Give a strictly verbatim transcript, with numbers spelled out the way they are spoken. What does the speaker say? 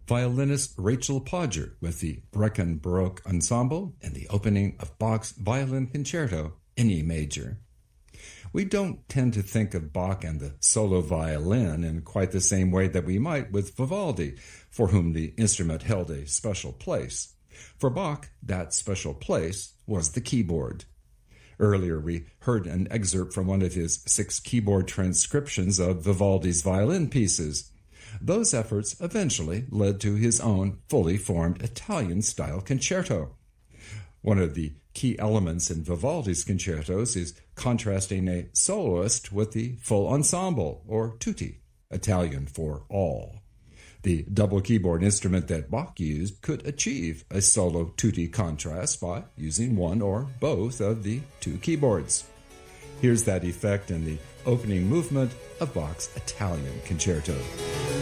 violinist Rachel Podger with the Brecon Baroque Ensemble and the opening of Bach's Violin Concerto in E major. We don't tend to think of Bach and the solo violin in quite the same way that we might with Vivaldi, for whom the instrument held a special place. For Bach, that special place was the keyboard. Earlier, we heard an excerpt from one of his six keyboard transcriptions of Vivaldi's violin pieces. Those efforts eventually led to his own fully formed Italian-style concerto. One of the key elements in Vivaldi's concertos is contrasting a soloist with the full ensemble, or tutti, Italian for all. The double keyboard instrument that Bach used could achieve a solo tutti contrast by using one or both of the two keyboards. Here's that effect in the opening movement of Bach's Italian concerto.